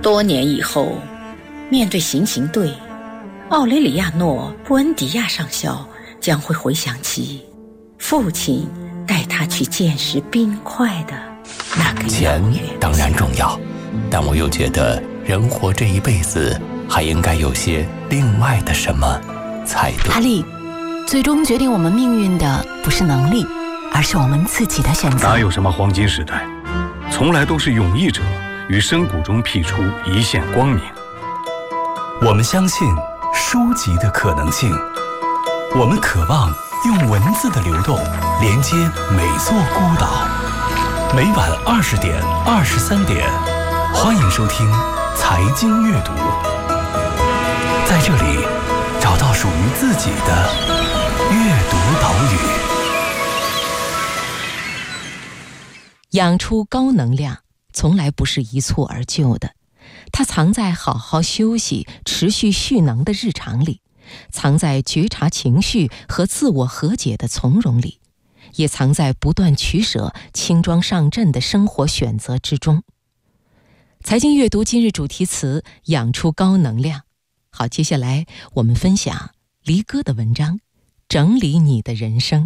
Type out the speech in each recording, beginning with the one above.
多年以后，面对行刑队，奥雷里亚诺·布恩迪亚上校将会回想起父亲带他去见识冰块的那个钱当然重要，但我又觉得人活这一辈子还应该有些另外的什么才对。 阿丽，最终决定我们命运的不是能力，而是我们自己的选择。 哪有什么黄金时代，从来都是勇毅者于深谷中辟出一线光明。 我们相信书籍的可能性，我们渴望用文字的流动连接每座孤岛。每晚20点、23点，欢迎收听财经阅读，在这里找到属于自己的阅读岛屿。 养出高能量从来不是一蹴而就的，它藏在好好休息、持续蓄能的日常里，藏在觉察情绪和自我和解的从容里，也藏在不断取舍、轻装上阵的生活选择之中。财经阅读今日主题词：养出高能量。好，接下来我们分享黎哥的文章《整理你的人生》。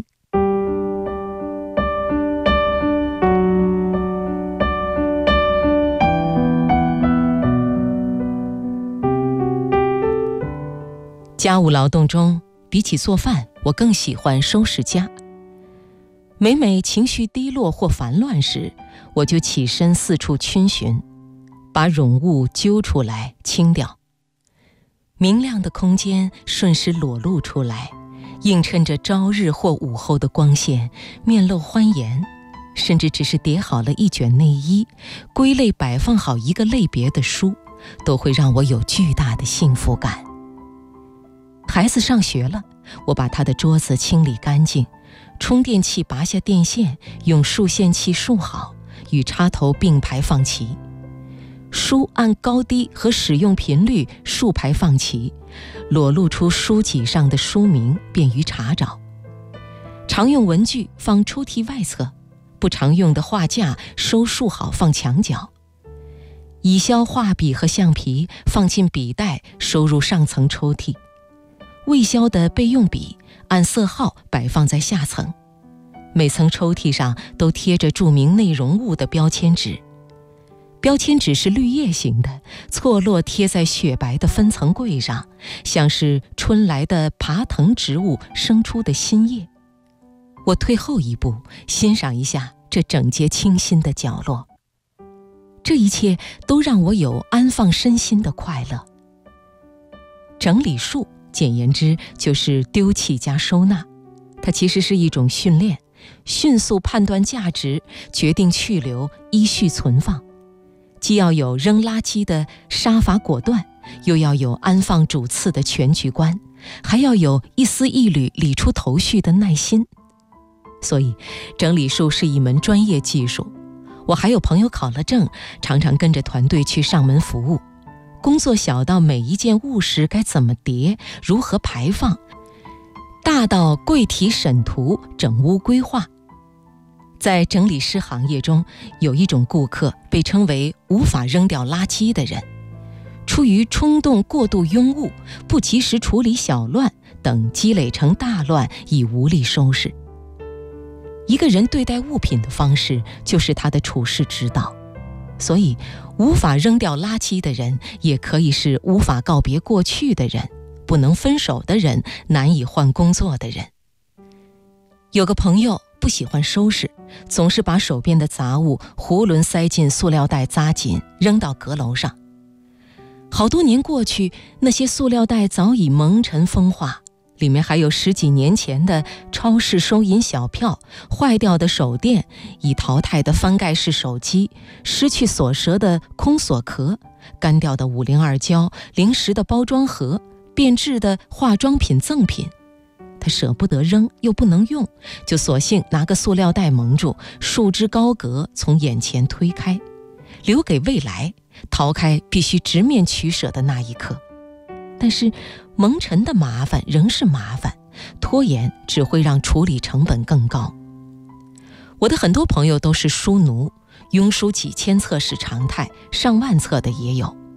家务劳动中，比起做饭，我更喜欢收拾家。每每情绪低落或烦乱时，我就起身四处逡巡，把冗物揪出来清掉。明亮的空间瞬时裸露出来，映衬着朝日或午后的光线，面露欢颜。甚至只是叠好了一卷内衣，归类摆放好一个类别的书，都会让我有巨大的幸福感。孩子上学了，我把他的桌子清理干净，充电器拔下电线，用束线器束好，与插头并排放齐。书按高低和使用频率竖排放齐，裸露出书脊上的书名，便于查找。常用文具放抽屉外侧，不常用的画架收束好放墙角。已销画笔和橡皮放进笔袋，收入上层抽屉。未销的备用笔按色号摆放在下层，每层抽屉上都贴着注明内容物的标签纸。标签纸是绿叶型的，错落贴在雪白的分层柜上，像是春来的爬藤植物生出的新叶。我退后一步，欣赏一下这整洁清新的角落。这一切都让我有安放身心的快乐。整理术简言之就是丢弃加收纳，它其实是一种训练，迅速判断价值，决定去留，依序存放。既要有扔垃圾的杀伐果断，又要有安放主次的全局观，还要有一丝一缕理出头绪的耐心。所以整理术是一门专业技术，我还有朋友考了证，常常跟着团队去上门服务。工作小到每一件物时该怎么叠，如何排放，大到柜体审图、整屋规划。在整理师行业中，有一种顾客被称为无法扔掉垃圾的人，出于冲动过度拥物、不及时处理小乱等，积累成大乱，已无力收拾。一个人对待物品的方式，就是他的处世之道。所以无法扔掉垃圾的人，也可以是无法告别过去的人，不能分手的人，难以换工作的人。有个朋友不喜欢收拾，总是把手边的杂物囫囵塞进塑料袋扎紧，扔到阁楼上。好多年过去，那些塑料袋早已蒙尘风化，里面还有10几年前的超市收银小票、坏掉的手电、已淘汰的翻盖式手机、失去锁舌的空锁壳、干掉的502胶、零食的包装盒、变质的化妆品赠品。他舍不得扔又不能用，就索性拿个塑料袋蒙住，束之高阁，从眼前推开，留给未来，逃开必须直面取舍的那一刻。但是蒙尘的麻烦仍是麻烦，拖延只会让处理成本更高。我的很多朋友都是书奴，庸书几千册是常态，上万册的也有。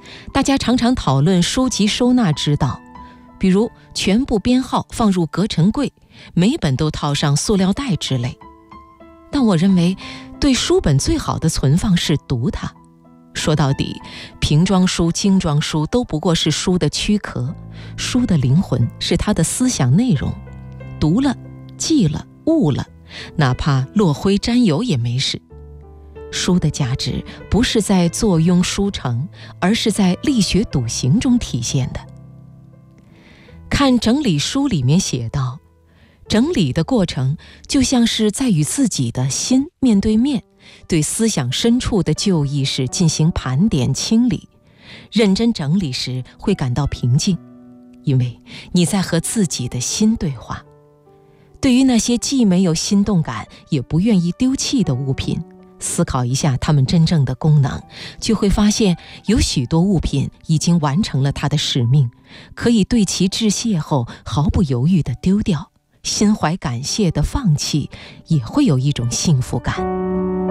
大家常常讨论书籍收纳之道，比如全部编号放入隔尘柜，每本都套上塑料袋之类。但我认为，对书本最好的存放是读它。说到底，瓶装书、精装书都不过是书的躯壳，书的灵魂是它的思想内容。读了、记了、悟了，哪怕落灰沾油也没事。书的价值不是在坐拥书城，而是在力学笃行中体现的。看整理书里面写道，整理的过程就像是在与自己的心面对面，对思想深处的旧意识进行盘点清理。认真整理时会感到平静，因为你在和自己的心对话。对于那些既没有心动感也不愿意丢弃的物品，思考一下它们真正的功能，就会发现有许多物品已经完成了它的使命，可以对其致谢后毫不犹豫地丢掉，心怀感谢地放弃，也会有一种幸福感。